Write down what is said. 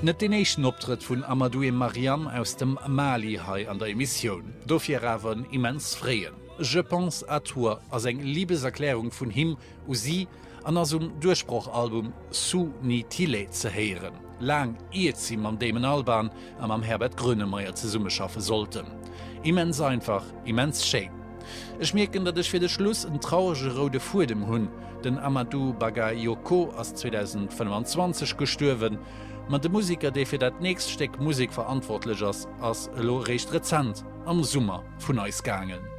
Net den nächsten Optritt vun Amadou et Mariam aus dem Mali hai an der Emission. Dofir awen immens freien. Je pense à toi as eng Liebeserklärung vun him ou sie an asum Durchspruchalbum Su ni Tile ze heieren. Lang iet sie am Damon Alban am Herbert Grönemeyer ze Summe schaffe sollten. Immens einfach, immens schön. Ich merken, dat ich fir de Schluss en traurige Rode vor dem Hunn, den Amadou Bagayoko aus 2025 gestürwen, man de Musiker, der fir dat nächst Steck Musik verantwortlich ist, als lo recht rezent am Summer vun eus gangen.